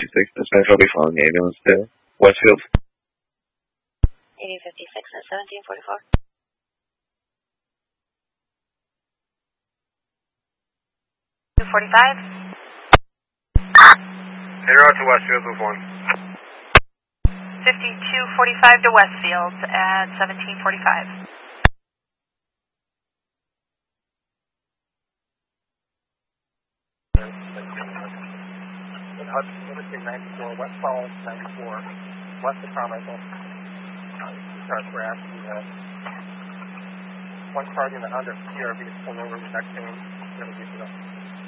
dispatch will be following the ambulance to Westfield. 8056 at 1744. 245. Head out to Westfield with 1. 5245 to Westfield at 1745. Hudson, Interstate 94, West Falls 94, west of Carmichael. Two cars crashed. One car in the Honda CRV is pulling over the next lane.